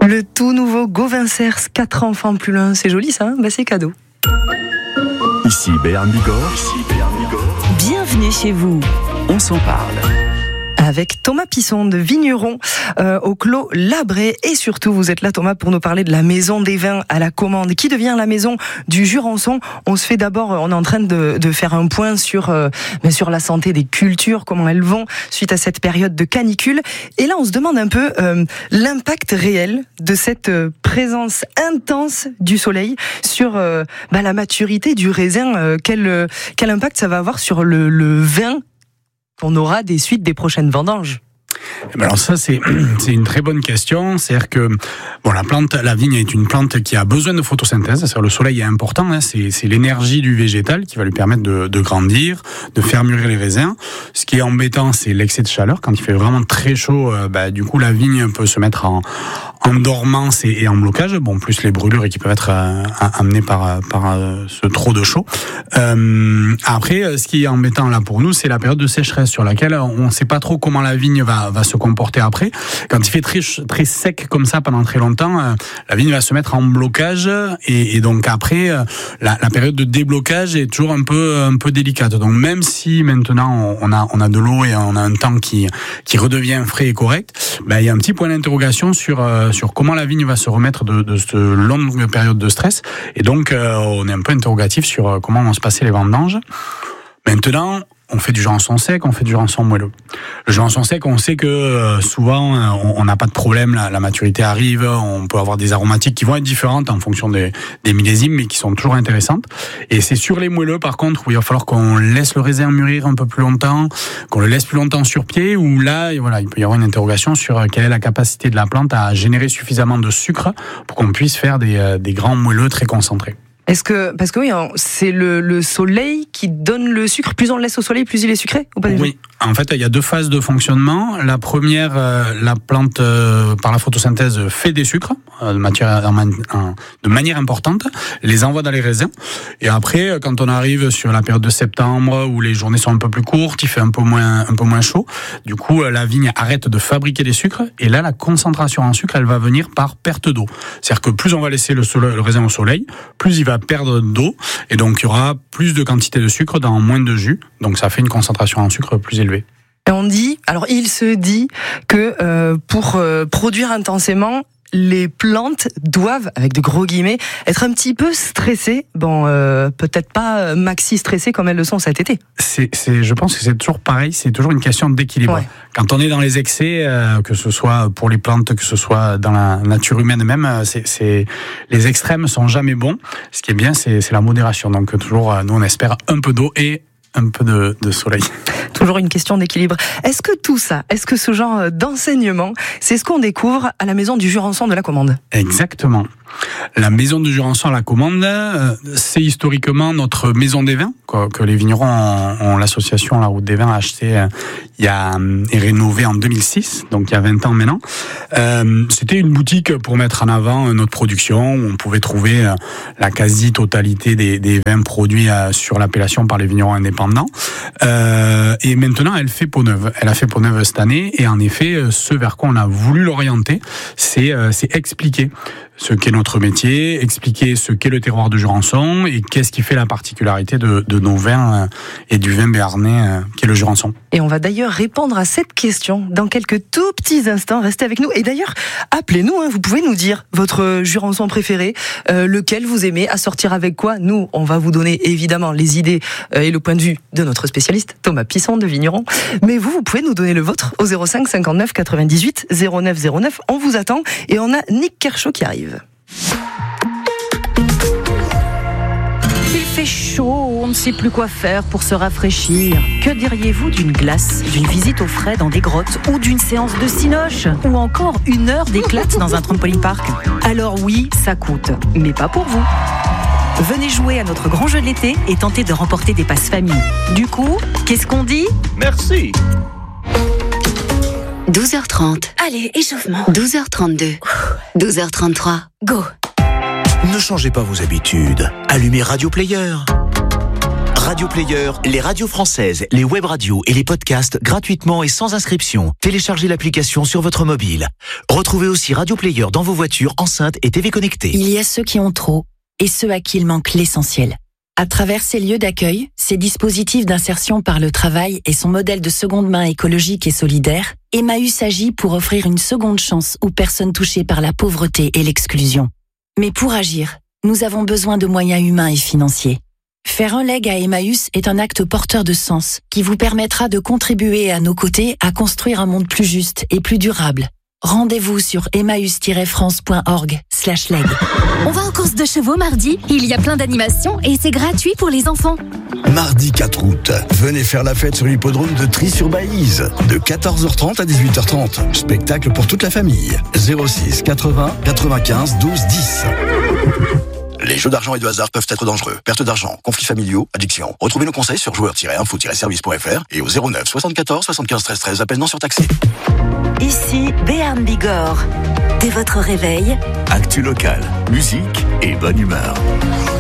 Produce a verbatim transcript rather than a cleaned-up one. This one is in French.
Le tout nouveau Govincers, quatre enfants plus loin, c'est joli ça, hein, bah c'est cadeau. Ici Béarn Bigorre. Ici Béarn Bigorre. Bienvenue chez vous. On s'en parle. Avec Thomas Pisson de Vigneron euh, au Clos Labré. Et surtout, vous êtes là, Thomas, pour nous parler de la maison des vins à la commande, qui devient la maison du Jurançon. On se fait d'abord, on est en train de, de faire un point sur, euh, bien sûr, la santé des cultures, comment elles vont suite à cette période de canicule. Et là, on se demande un peu euh, l'impact réel de cette euh, présence intense du soleil sur euh, bah, la maturité du raisin. Euh, quel, euh, quel impact ça va avoir sur le, le vin qu'on aura des suites des prochaines vendanges? Alors ça c'est c'est une très bonne question. C'est-à-dire que bon, la plante, la vigne est une plante qui a besoin de photosynthèse. C'est-à-dire le soleil est important. Hein, c'est c'est l'énergie du végétal qui va lui permettre de, de grandir, de faire mûrir les raisins. Ce qui est embêtant, c'est l'excès de chaleur. Quand il fait vraiment très chaud, euh, bah, du coup la vigne peut se mettre en en dormance et, et en blocage. Bon, plus les brûlures qui peuvent être euh, amenées par par euh, ce trop de chaud. Euh, après, ce qui est embêtant là pour nous, c'est la période de sécheresse sur laquelle on ne sait pas trop comment la vigne va va se comporter après. Quand il fait très très sec comme ça pendant très longtemps, euh, la vigne va se mettre en blocage et, et donc après euh, la, la période de déblocage est toujours un peu un peu délicate. Donc même si maintenant on a on a de l'eau et on a un temps qui qui redevient frais et correct, ben il y a un petit point d'interrogation sur euh, sur comment la vigne va se remettre de de cette longue période de stress et donc euh, on est un peu interrogatif sur euh, comment vont se passer les vendanges. Maintenant, on fait du jurançon sec, on fait du jurançon moelleux. Le jurançon sec, on sait que euh, souvent, on n'a pas de problème, la, la maturité arrive, on peut avoir des aromatiques qui vont être différentes en fonction des, des millésimes, mais qui sont toujours intéressantes. Et c'est sur les moelleux, par contre, où il va falloir qu'on laisse le raisin mûrir un peu plus longtemps, qu'on le laisse plus longtemps sur pied, où là, voilà, il peut y avoir une interrogation sur quelle est la capacité de la plante à générer suffisamment de sucre pour qu'on puisse faire des, des grands moelleux très concentrés. Est-ce que, parce que oui, c'est le, le soleil qui donne le sucre, plus on le laisse au soleil, plus il est sucré ou pas du tout ? Oui, en fait, il y a deux phases de fonctionnement. La première, euh, la plante, euh, par la photosynthèse, fait des sucres euh, de, matière, de manière importante, les envoie dans les raisins. Et après, quand on arrive sur la période de septembre, où les journées sont un peu plus courtes, il fait un peu moins, un peu moins chaud, du coup, la vigne arrête de fabriquer des sucres, et là, la concentration en sucre, elle va venir par perte d'eau. C'est-à-dire que plus on va laisser le, soleil, le raisin au soleil, plus il va perdre d'eau et donc il y aura plus de quantité de sucre dans moins de jus, donc ça fait une concentration en sucre plus élevée. Et on dit, alors il se dit que euh, pour euh, produire intensément, les plantes doivent, avec de gros guillemets, être un petit peu stressées. Bon, euh, peut-être pas maxi stressées comme elles le sont cet été. C'est, c'est, je pense que c'est toujours pareil, c'est toujours une question d'équilibre. Ouais. Quand on est dans les excès, euh, que ce soit pour les plantes, que ce soit dans la nature humaine même, c'est, c'est, les extrêmes sont jamais bons. Ce qui est bien, c'est, c'est la modération. Donc toujours, nous on espère un peu d'eau et un peu de, de soleil. Toujours une question d'équilibre. Est-ce que tout ça, est-ce que ce genre d'enseignement, c'est ce qu'on découvre à la maison du Jurançon de la Commande ? Exactement. La maison du Jurançon à la Commande, c'est historiquement notre maison des vins, que les vignerons ont, ont l'association La Route des Vins a acheté il y a, et rénové en deux mille six, donc il y a vingt ans maintenant. Euh, c'était une boutique pour mettre en avant notre production, où on pouvait trouver la quasi-totalité des, des vins produits sur l'appellation par les vignerons indépendants. Euh, et maintenant, elle fait peau neuve. Elle a fait peau neuve cette année, et en effet, ce vers quoi on a voulu l'orienter, c'est, c'est expliquer ce qu'est notre métier, expliquer ce qu'est le terroir de Jurançon et qu'est-ce qui fait la particularité de, de nos vins et du vin béarnais qui est le Jurançon. Et on va d'ailleurs répondre à cette question dans quelques tout petits instants. Restez avec nous. Et d'ailleurs, appelez-nous, hein, vous pouvez nous dire votre Jurançon préféré, euh, lequel vous aimez, assortir avec quoi. Nous, on va vous donner évidemment les idées euh, et le point de vue de notre spécialiste, Thomas Pisson de Vigneron. Mais vous, vous pouvez nous donner le vôtre au zéro cinq cinquante-neuf quatre-vingt-dix-huit zéro neuf zéro neuf. On vous attend et on a Nick Kershaw qui arrive. Il fait chaud, on ne sait plus quoi faire pour se rafraîchir. Que diriez-vous d'une glace, d'une visite au frais dans des grottes ou d'une séance de cinoche ou encore une heure d'éclate dans un trampoline park ? Alors oui, ça coûte, mais pas pour vous. Venez jouer à notre grand jeu de l'été et tenter de remporter des passes famille. Du coup, qu'est-ce qu'on dit ? Merci. douze heures trente. Allez, échauffement. douze heures trente-deux. douze heures trente-trois. Go. Ne changez pas vos habitudes. Allumez Radio Player. Radio Player, les radios françaises, les web radios et les podcasts gratuitement et sans inscription. Téléchargez l'application sur votre mobile. Retrouvez aussi Radio Player dans vos voitures, enceintes et T V connectées. Il y a ceux qui ont trop et ceux à qui il manque l'essentiel. À travers ces lieux d'accueil, ces dispositifs d'insertion par le travail et son modèle de seconde main écologique et solidaire, Emmaüs agit pour offrir une seconde chance aux personnes touchées par la pauvreté et l'exclusion. Mais pour agir, nous avons besoin de moyens humains et financiers. Faire un leg à Emmaüs est un acte porteur de sens qui vous permettra de contribuer à nos côtés à construire un monde plus juste et plus durable. Rendez-vous sur emmaüs tiret france point org slash leg. On va en course de chevaux mardi. Il y a plein d'animations et c'est gratuit pour les enfants. Mardi quatre août, venez faire la fête sur l'hippodrome de Trie-sur-Baïse. De quatorze heures trente à dix-huit heures trente. Spectacle pour toute la famille. zéro six quatre-vingts quatre-vingt-quinze douze dix. Les jeux d'argent et de hasard peuvent être dangereux. Perte d'argent, conflits familiaux, addiction. Retrouvez nos conseils sur joueurs tiret info tiret service point f r et au zéro neuf soixante-quatorze soixante-quinze treize treize. Appel non surtaxé. Ici Béarn Bigorre. Dès votre réveil, Actu local, musique et bonne humeur.